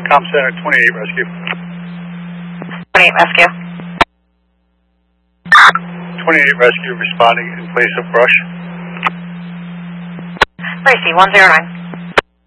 Com Center 28 Rescue. 28 Rescue. 28 Rescue responding in place of brush. Lacey, 109.